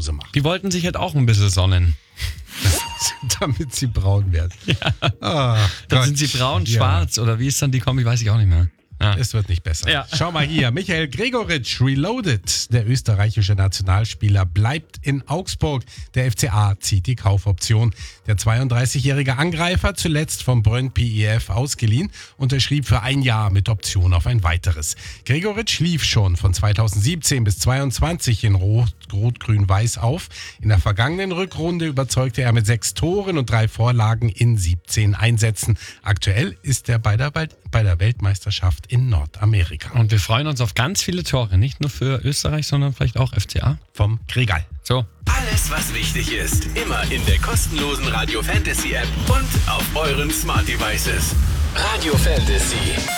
Hause machen. Die wollten sich halt auch ein bisschen sonnen. Damit sie braun werden. Dann Gott. sind sie braun, schwarz oder wie ist dann die Kombi, weiß ich auch nicht mehr. Ja. Es wird nicht besser. Ja. Schau mal hier, Michael Gregoritsch, Reloaded. Der österreichische Nationalspieler bleibt in Augsburg. Der FCA zieht die Kaufoption. Der 32-jährige Angreifer, zuletzt vom Brøndby IF ausgeliehen, unterschrieb für 1 Jahr mit Option auf ein weiteres. Gregoritsch lief schon von 2017 bis 2022 in Rot-Grün-Weiß auf. In der vergangenen Rückrunde überzeugte er mit 6 Toren und 3 Vorlagen in 17 Einsätzen. Aktuell ist er bei der Weltmeisterschaft in Nordamerika. Und wir freuen uns auf ganz viele Tore, nicht nur für Österreich, sondern vielleicht auch FCA. Vom Gregal. So. Alles, was wichtig ist, immer in der kostenlosen Radio Fantasy App und auf euren Smart Devices. Radio Fantasy.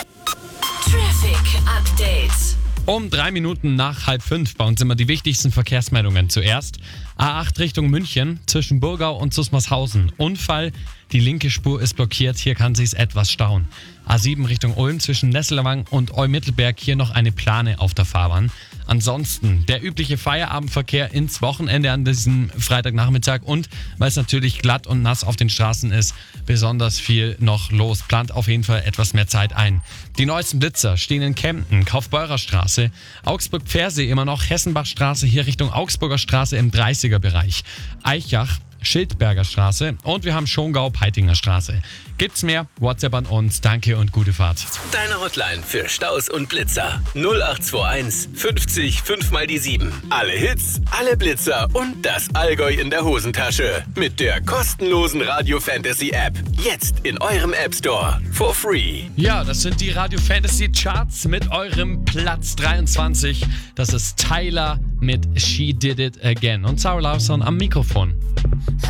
Traffic Update. Um 3 Minuten nach 4:30 bei uns immer die wichtigsten Verkehrsmeldungen. Zuerst A8 Richtung München zwischen Burgau und Susmarshausen. Unfall, die linke Spur ist blockiert, hier kann sich's etwas stauen. A7 Richtung Ulm zwischen Nesselwang und Eumittelberg, hier noch eine Plane auf der Fahrbahn. Ansonsten der übliche Feierabendverkehr ins Wochenende an diesem Freitagnachmittag und weil es natürlich glatt und nass auf den Straßen ist, besonders viel noch los. Plant auf jeden Fall etwas mehr Zeit ein. Die neuesten Blitzer stehen in Kempten, Kaufbeurer Straße, Augsburg-Pfersee immer noch, Hessenbachstraße hier Richtung Augsburger Straße im 30er-Bereich, Eichach, Schildberger Straße und wir haben Schongau-Peitinger Straße. Gibt's mehr? WhatsApp an uns. Danke und gute Fahrt. Deine Hotline für Staus und Blitzer. 0821 50 5 mal die 7. Alle Hits, alle Blitzer und das Allgäu in der Hosentasche. Mit der kostenlosen Radio Fantasy App. Jetzt in eurem App Store. For free. Ja, das sind die Radio Fantasy Charts mit eurem Platz 23. Das ist Tyler mit She Did It Again und Sarah Lawson am Mikrofon.